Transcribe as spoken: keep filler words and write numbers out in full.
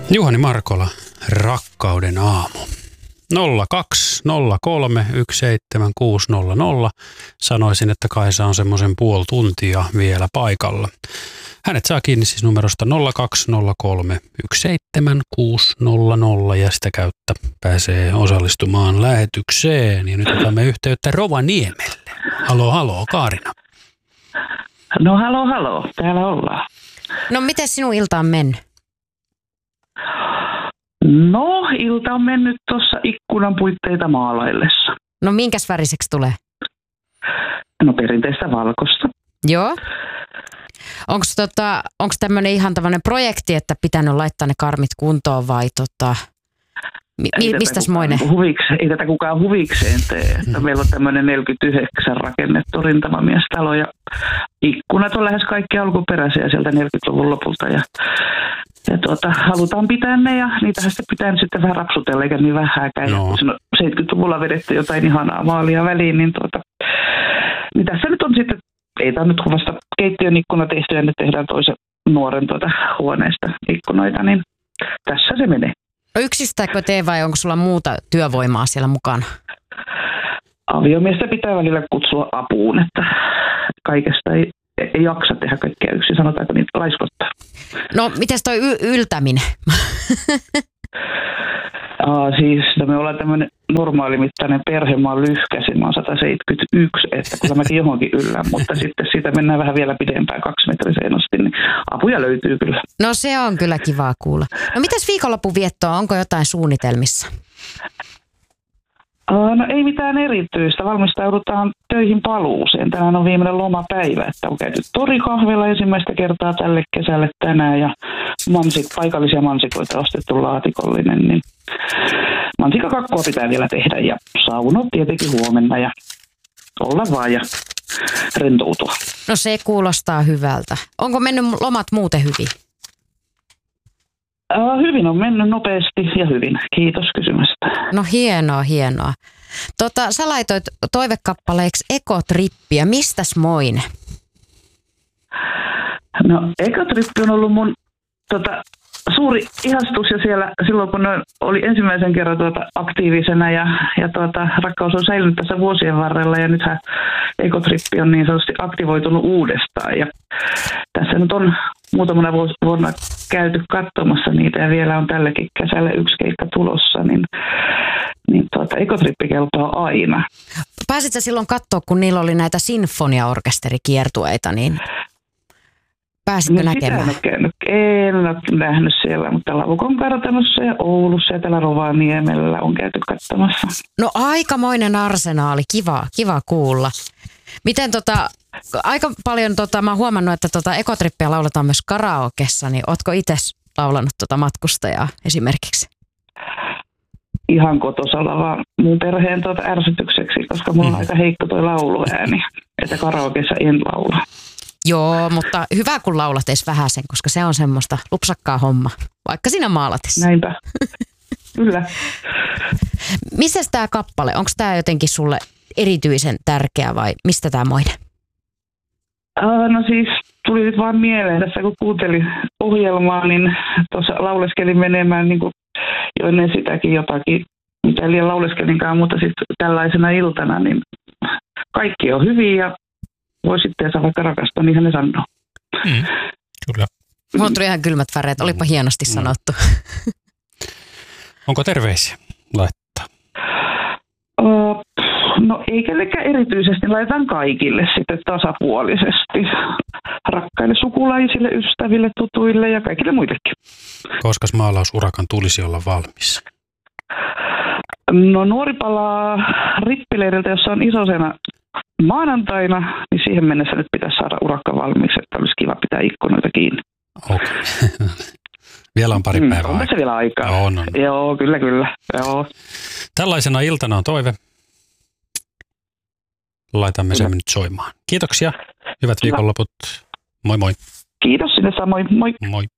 Juhani Markola, Rakkauden aamu. nolla kaksi nolla kolme yksi seitsemän kuusi nolla nolla. Sanoisin, että Kaisa on semmoisen puoli tuntia vielä paikalla. Hänet saa kiinni siis numerosta nolla kaksi nolla kolme yksi seitsemän kuusi nolla nolla ja sitä käyttä pääsee osallistumaan lähetykseen. Ja nyt otamme yhteyttä Rovaniemelle. Halo, halo, Kaarina. No halo, halo, täällä ollaan. No miten sinun ilta on mennyt? No, ilta on mennyt tuossa ikkunan puitteita maalaillessa. No minkäs väriseksi tulee? No perinteistä valkoista. Joo. Onko tota, onko tämmöinen ihan tämmöinen projekti, että pitänyt laittaa ne karmit kuntoon vai tota, mi, mi, mistäs moinen? Huviksi, ei tätä kukaan huvikseen tee. Että meillä on tämmöinen neljäkymmentäyhdeksän rakennettu rintamamiestalo ja ikkunat on lähes kaikki alkuperäisiä sieltä neljäkymmentäluvun lopulta ja Ja tuota, halutaan pitää ne ja niitähän sitten pitää sitten vähän rapsutella eikä niin vähääkään. No. Kun seitsemänkymmentäluvulla vedetty jotain ihanaa maalia väliin, niin, tuota, niin tässä nyt on sitten, ei tämä nyt kuvasta keittiön ikkuna tehty ja nyt tehdään toisen nuoren tuota huoneesta ikkunoita, niin tässä se menee. Yksistääkö tee vai onko sulla muuta työvoimaa siellä mukana? Aviomiestä pitää välillä kutsua apuun, että kaikesta ei, ei jaksa tehdä kaikkea yksin, sanotaanko niin laiskottaa. No, mites toi y- yltäminen? Aa, siis no me ollaan tämmöinen normaalimittainen perhe, mä oon lyhkäisin, mä oon sata seitsemänkymmentäyksi, että kyllä mäkin johonkin yllään, mutta sitten siitä mennään vähän vielä pidempään kaksimetriseen asti, niin apuja löytyy kyllä. No se on kyllä kivaa kuulla. No mitäs viikonlopun viettoa, onko jotain suunnitelmissa? No ei mitään erityistä. Valmistaudutaan töihin paluuseen. Tänään on viimeinen lomapäivä, että on käyty torikahvilla ensimmäistä kertaa tälle kesälle tänään ja mansik, paikallisia mansikoita ostettu laatikollinen. Niin mansikakakkoa pitää vielä tehdä ja saunot tietenkin huomenna ja olla vaan ja rentoutua. No se kuulostaa hyvältä. Onko mennyt lomat muuten hyvin? Uh, hyvin on mennyt nopeasti ja hyvin. Kiitos kysymästä. No hienoa, hienoa. Tota, sä laitoit toivekappaleeksi Ekotrippiä. Mistäs moine? No Ekotrippi on ollut mun tota, suuri ihastus jo siellä silloin, kun oli ensimmäisen kerran tuota, aktiivisena ja, ja tuota, rakkaus on säilynyt tässä vuosien varrella ja nythän Ekotrippi on niin sanotusti aktivoitunut uudestaan ja tässä nyt on muutamana vuonna käyty katsomassa niitä ja vielä on tälläkin kesällä yksi keikka tulossa, niin, niin tuota, Ekotrippi kelpaa aina. Pääsit sä silloin katsoa, kun niillä oli näitä sinfoniaorkesterikiertueita, niin pääsitkö no, näkemään? En, en ole nähnyt siellä, mutta Lavukon kartanossa ja Oulussa ja täällä Rovaniemellä on käyty katsomassa. No aikamoinen arsenaali, kiva, kiva kuulla. Miten tota, aika paljon tota, mä oon huomannut, että tota Ekotrippiä lauletaan myös karaokessa, niin ootko itse laulanut tota matkustajaa esimerkiksi? Ihan kotosalla vaan mun perheen tuota ärsytykseksi, koska mulla on mm. aika heikko toi lauluääni, että karaokessa en laula. Joo, mutta hyvä kun laulat edes vähäsen, koska se on semmoista lupsakkaa homma, vaikka siinä maalatessa. Näinpä, kyllä. Missä tämä kappale, onko tämä jotenkin sulle erityisen tärkeä vai mistä tämä moine? Uh, no siis tuli nyt vaan mieleen tässä, kun kuuntelin ohjelmaa, niin tuossa lauleskelin menemään niin kuin jo ennen sitäkin jotakin, mitä liian lauleskelinkaan, mutta sitten tällaisena iltana, niin kaikki on hyvin ja voi sitten saa vaikka rakastaa, niinhän ne sanoo. Mm, kyllä. Mulla tuli ihan kylmät väreet, olipa hienosti mm. sanottu. Onko terveisiä laittaa? Uh, no ei kellekään erityisesti, laitetaan kaikille sitten tasapuolisesti. Rakkaille sukulaisille, ystäville, tutuille ja kaikille muillekin. Koskas maalausurakan tulisi olla valmis? No nuori palaa rippileiriltä, jossa on isosena maanantaina, niin siihen mennessä nyt pitäisi saada urakka valmiiksi, että olisi kiva pitää ikkunoita kiinni. Okei. Okay. Vielä on pari päivää mm, on se vielä aikaa. On, on. Joo, kyllä, kyllä. Joo. Tällaisena iltana on toive. Laitamme sen nyt soimaan. Kiitoksia. Hyvät viikonloput. Moi moi. Kiitos sinne samoin. Moi. Moi.